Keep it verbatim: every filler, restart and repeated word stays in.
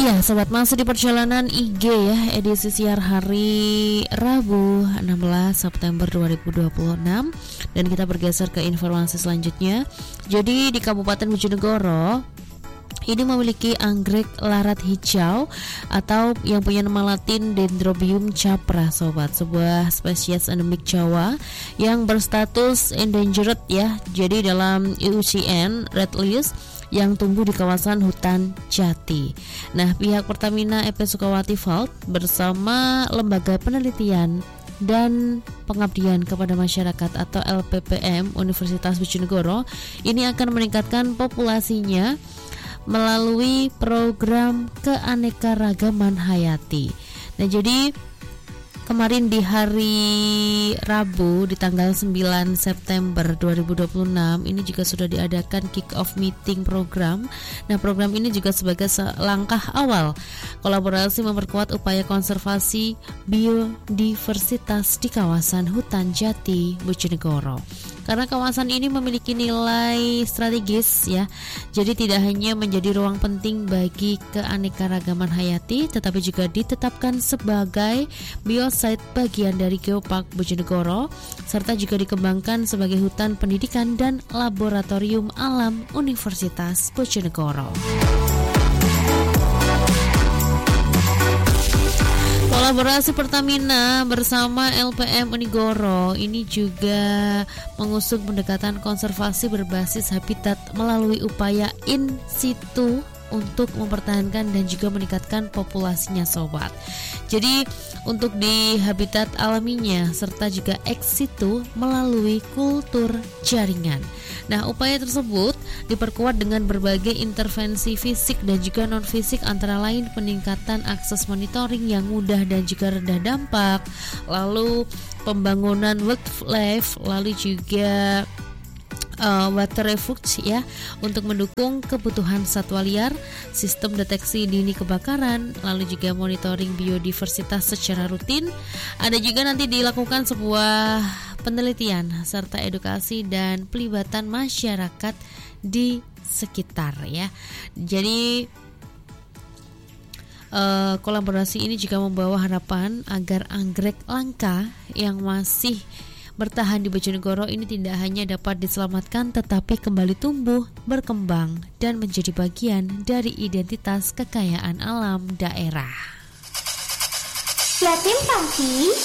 Iya, sobat masih di perjalanan I G ya, edisi siar hari Rabu enam belas September dua ribu dua puluh enam. Dan kita bergeser ke informasi selanjutnya. Jadi di Kabupaten Bojonegoro ini memiliki anggrek larat hijau atau yang punya nama latin Dendrobium capra, sobat, sebuah spesies endemik Jawa yang berstatus endangered ya. Jadi dalam I U C N Red List yang tumbuh di kawasan hutan jati. Nah, pihak Pertamina E P Sukawati Vault bersama Lembaga Penelitian dan Pengabdian kepada Masyarakat atau L P P M Universitas Bojonegoro ini akan meningkatkan populasinya melalui program keanekaragaman hayati. Nah, jadi kemarin di hari Rabu di tanggal sembilan September dua ribu dua puluh enam ini juga sudah diadakan kick off meeting program. Nah, program ini juga sebagai langkah awal kolaborasi memperkuat upaya konservasi biodiversitas di kawasan hutan jati Bojonegoro. Karena kawasan ini memiliki nilai strategis ya. Jadi tidak hanya menjadi ruang penting bagi keanekaragaman hayati, tetapi juga ditetapkan sebagai biosite bagian dari Geopark Bojonegoro, serta juga dikembangkan sebagai hutan pendidikan dan laboratorium alam Universitas Bojonegoro. Kolaborasi Pertamina bersama L P M Unigoro ini juga mengusung pendekatan konservasi berbasis habitat melalui upaya in situ untuk mempertahankan dan juga meningkatkan populasinya, sobat. Jadi untuk di habitat alaminya serta juga ex situ melalui kultur jaringan. Nah, upaya tersebut diperkuat dengan berbagai intervensi fisik dan juga non-fisik, antara lain peningkatan akses monitoring yang mudah dan juga rendah dampak, lalu pembangunan wildlife, lalu juga Uh, water refuge ya untuk mendukung kebutuhan satwa liar, sistem deteksi dini kebakaran, lalu juga monitoring biodiversitas secara rutin. Ada juga nanti dilakukan sebuah penelitian serta edukasi dan pelibatan masyarakat di sekitar ya. Jadi uh, kolaborasi ini juga membawa harapan agar anggrek langka yang masih bertahan di Bojonegoro ini tidak hanya dapat diselamatkan, tetapi kembali tumbuh, berkembang, dan menjadi bagian dari identitas kekayaan alam daerah. Yatim Pangki